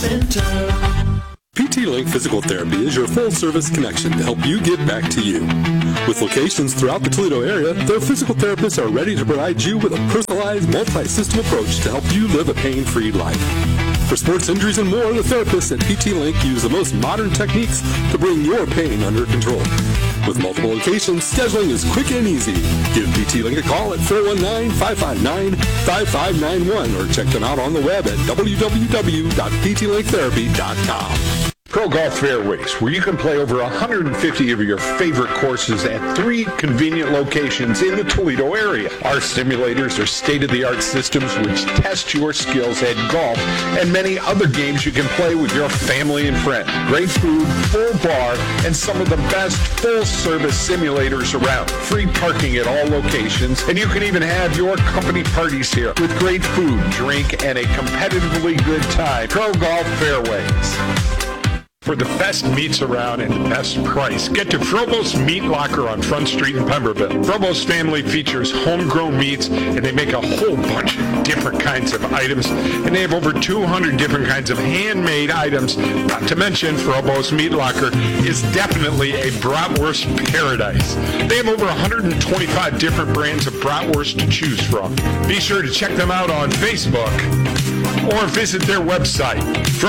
PT Link Physical Therapy is your full-service connection to help you get back to you. With locations throughout the Toledo area, their physical therapists are ready to provide you with a personalized, multi-system approach to help you live a pain-free life. For sports injuries and more, the therapists at PT Link use the most modern techniques to bring your pain under control. With multiple locations, scheduling is quick and easy. Give PT Link a call at 419-559-5591 or check them out on the web at www.ptlinktherapy.com. Pro Golf Fairways, where you can play over 150 of your favorite courses at 3 convenient locations in the Toledo area. Our simulators are state-of-the-art systems which test your skills at golf and many other games you can play with your family and friends. Great food, full bar, and some of the best full-service simulators around. Free parking at all locations, and you can even have your company parties here with great food, drink, and a competitively good time. Pro Golf Fairways. For the best meats around and the best price, get to Frobos Meat Locker on Front Street in Pemberville. Frobos family features homegrown meats, and they make a whole bunch of different kinds of items, and they have over 200 different kinds of handmade items. Not to mention, Frobos Meat Locker is definitely a bratwurst paradise. They have over 125 different brands of bratwurst to choose from. Be sure to check them out on Facebook or visit their website,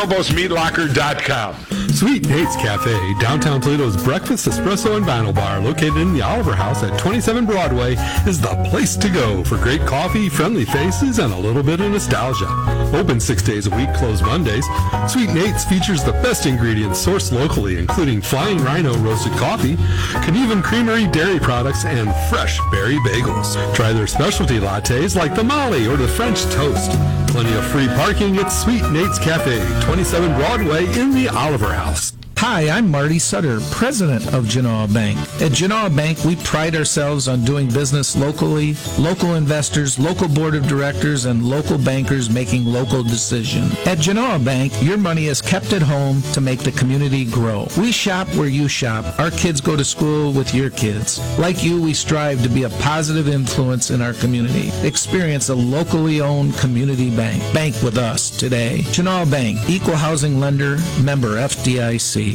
frobosmeatlocker.com. Sweet Nate's Cafe, downtown Toledo's breakfast, espresso, and vinyl bar, located in the Oliver House at 27 Broadway, is the place to go for great coffee, friendly faces, and a little bit of nostalgia. Open 6 days a week, closed Mondays. Sweet Nate's features the best ingredients sourced locally, including Flying Rhino roasted coffee, Knieven Creamery dairy products, and fresh berry bagels. Try their specialty lattes like the Molly or the French toast. Plenty of free parking at Sweet Nate's Cafe, 27 Broadway in the Oliver House. Hi, I'm Marty Sutter, president of Genoa Bank. At Genoa Bank, we pride ourselves on doing business locally, local investors, local board of directors, and local bankers making local decisions. At Genoa Bank, your money is kept at home to make the community grow. We shop where you shop. Our kids go to school with your kids. Like you, we strive to be a positive influence in our community. Experience a locally owned community bank. Bank with us today. Genoa Bank, equal housing lender, member FDIC.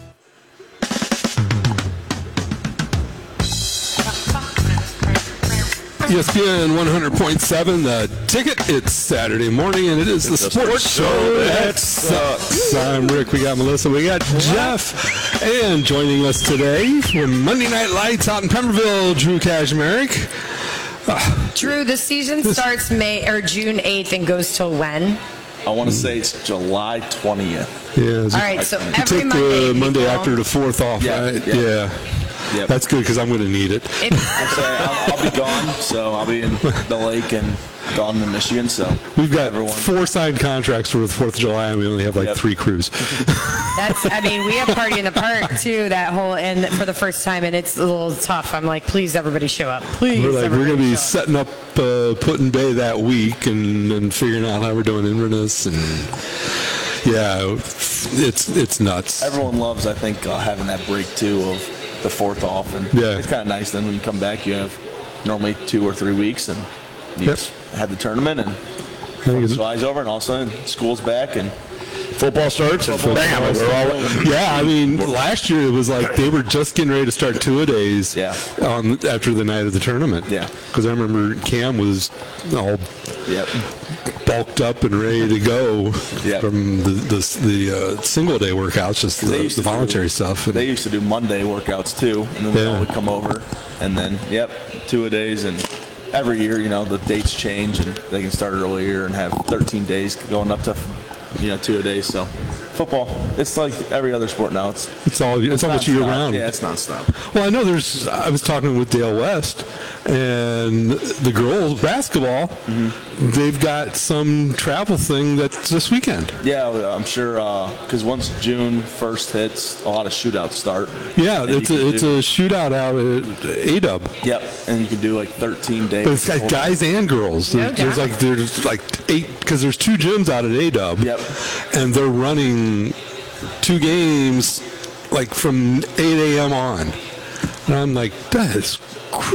ESPN 100.7, The Ticket. It's Saturday morning, and it is the sports show that sucks. I'm Rick. We got Melissa. We got Jeff. And joining us today from Monday Night Lights out in Pemberville, Drew Kazmarek. Drew, the season starts June 8th and goes till when? I want to say it's July 20th. Yeah. All right, so you every take the Monday after the 4th off, right? Yeah. Yep. That's good because I'm going to need it. I'll be gone, so I'll be in the lake and gone in Michigan. So we've got 4 signed contracts for the 4th of July, and we only have 3 crews. We have Party in the Park too. And for the first time, and it's a little tough. I'm like, please, everybody show up. Please, we're going to be setting up Put-in Bay that week and figuring out how we're doing Inverness and. Yeah, it's nuts. Everyone loves, I think, having that break too of the 4th off, and it's kind of nice. Then when you come back, you have normally 2 or 3 weeks, and you just have the tournament, and flies over, and all of a sudden school's back, and football starts, and bam, last year it was like they were just getting ready to start 2-a-days after the night of the tournament. Yeah, because I remember Cam was all bulked up and ready to go from the single day workouts, just the voluntary stuff. They used to do Monday workouts too, and then they all would come over, and then 2-a-days, and every year, the dates change, and they can start earlier and have 13 days going up to 2-a-days. So football, it's like every other sport now. It's almost year round. Yeah, it's nonstop. Well, I know I was talking with Dale West, and the girls basketball, they've got some travel thing that's this weekend. Yeah, I'm sure, because once June 1st hits, a lot of shootouts start. Yeah, it's a shootout out at A-Dub. Yep, and you can do 13 days. But it's got guys and girls. There's 8, because there's 2 gyms out at A-Dub. Yep. And they're running 2 games from 8 a.m. on. And I'm like, that is crazy.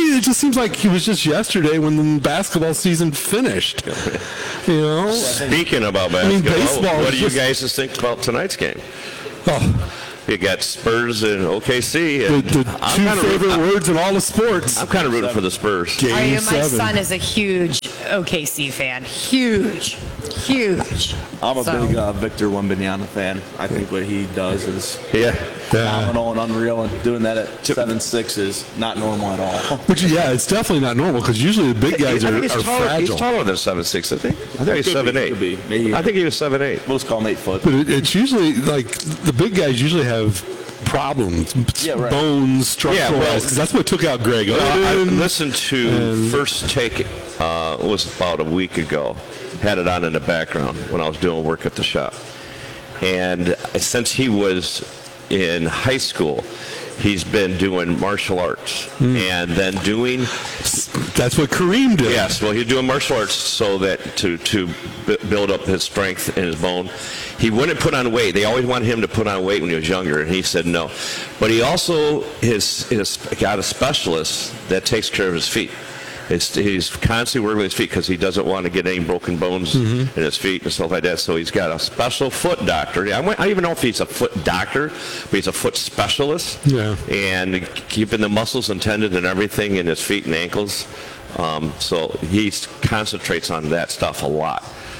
it just seems like it was just yesterday when the basketball season finished. You know? Speaking about basketball, baseball what do you just- guys think about tonight's game? Oh, You got Spurs and OKC. And the I'm two kinda favorite words in all of sports. I'm kind of rooting for the Spurs. Game Are you? My 7. son is a huge OKC fan. Huge. I'm a So- big Victor Wembanyama fan. I think what he does is Yeah. phenomenal and unreal, and doing that at 7'6" is not normal at all. Which, yeah, it's definitely not normal because usually the big guys I are think he's fragile. He's taller than 7'6", I think. I think he's Could be, 7'8". could be. Maybe. I think he was 7'8". We'll just call him 8 foot. But it's usually like the big guys usually have problems, Yeah, right. bones, structural, Yeah, well- because that's what took out Greg I Oden. listened to First Take, it was about a week ago. Had it on in the background when I was doing work at the shop. And since he was in high school, he's been doing martial arts and then doing That's what Kareem did. yes, well, he's doing martial arts so that to build up his strength in his bone. He wouldn't put on weight. They always wanted him to put on weight when he was younger, and he said no. But he also is got a specialist that takes care of his feet. He's constantly working with his feet because he doesn't want to get any broken bones in his feet and stuff like that. So he's got a special foot doctor. I don't even know if he's a foot doctor, but he's a foot specialist. Yeah. And keeping the muscles and tendons and everything in his feet and ankles. So he concentrates on that stuff a lot.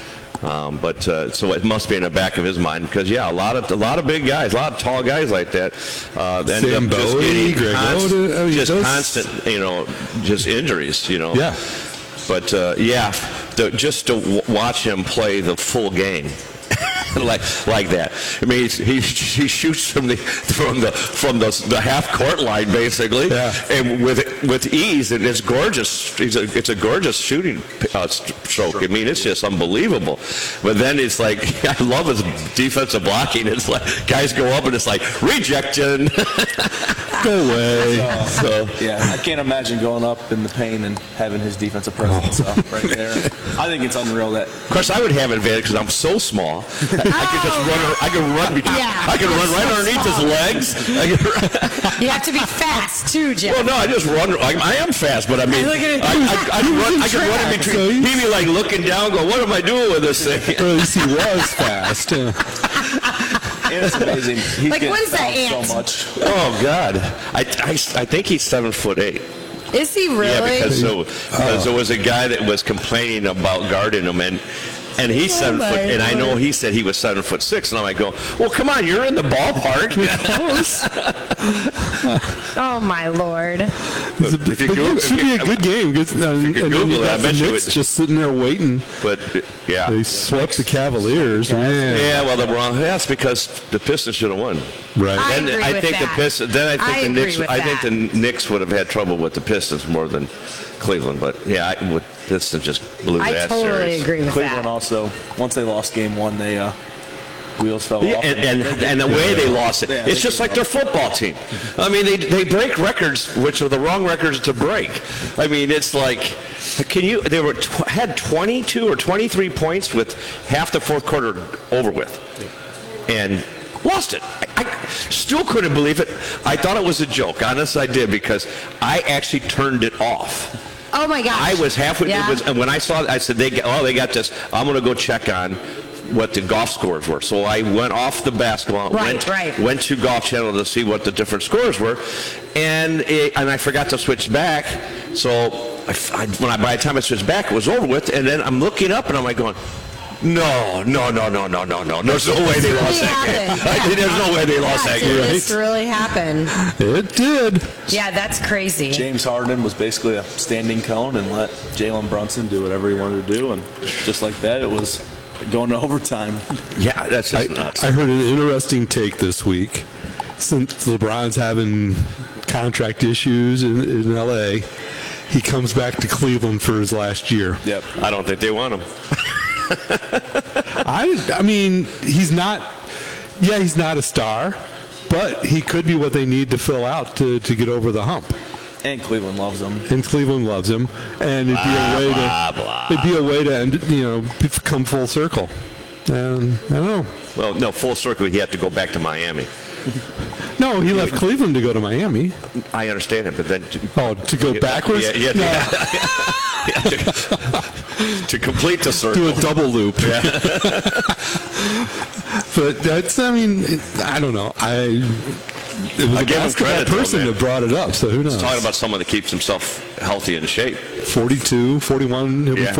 So it must be in the back of his mind because a lot of big guys, a lot of tall guys like that, end Sam up just Bowie, getting Greg Oden, I mean, just those- constant, just injuries, Yeah. But just to watch him play the full game. like that. I mean, he shoots from the half court line basically, and with ease, and it's gorgeous. It's a gorgeous shooting stroke. I mean, it's just unbelievable. But then it's like I love his defensive blocking. It's like guys go up and it's like rejection. Go away. I can't imagine going up in the paint and having his defensive presence right there. I think it's unreal that. Of course, I would have an advantage because I'm so small. I could just run. I could run. I could run right underneath his legs. You have to be fast too, Jeff. Well, no, I just run. I am fast, but I mean, Look at it. I could run in between. He'd be like looking down, go, "What am I doing with this thing?" Or at least he was fast. And it's amazing. He's Like, getting what is that fouled ant? so much. Oh God, I think he's 7'8". Is he really? Yeah, because there was a guy that was complaining about guarding him, and he's 7 my foot, and I know Lord. he said he was 7'6", and I'm like, well, come on, you're in the ballpark. Oh my Lord. If you It should be a good game. And then Google you it, I got bet the you Knicks it- just sitting there waiting. But yeah, They swept the Cavaliers. Man. yeah. Well, the wrong. That's because the Pistons should have won. Right. I And agree I with think that. the Pistons. Then I think I the agree Knicks. with I think that. the Knicks would have had trouble with the Pistons more than Cleveland. But yeah, the Pistons just blew I that totally series. agree with Cleveland that. also, once they lost game one, they wheels fell Yeah, off. and the way they lost it, Yeah, it's they just gave like their football team. I mean, they break records, which are the wrong records to break. I mean, it's like, they had 22 or 23 points with half the fourth quarter over with, and lost it. I still couldn't believe it. I thought it was a joke. Honest, I did, because I actually turned it off. Oh my gosh. I was halfway. Yeah. And when I saw it, I said, they got this. I'm going to go check on what the golf scores were. So I went off the basketball, went to Golf Channel to see what the different scores were, and I forgot to switch back. So by the time I switched back, it was over with. And then I'm looking up, and I'm like going, no. There's no way they lost that game. There's no way they lost that Did game. this really happen? It did. Yeah, that's crazy. James Harden was basically a standing cone and let Jalen Brunson do whatever he wanted to do, and just like that, it was going to overtime. Yeah, that's just nuts. I heard an interesting take this week. Since LeBron's having contract issues in L.A., he comes back to Cleveland for his last year. Yep. I don't think they want him. I mean, he's not a star, but he could be what they need to fill out to get over the hump. And Cleveland loves him. And Cleveland loves him, and it'd be a way to end, come full circle. And I don't know. Well, no, full circle, he had to go back to Miami. No, he left Cleveland to go to Miami. I understand it, but then To go backwards? Yeah, to complete the circle. Do a double loop. Yeah. But that's, I don't know. It was I a give him basketball credit, person though, that brought it up, so who knows? Talking about someone that keeps himself healthy and in shape. 42, 41, he'll be Yeah.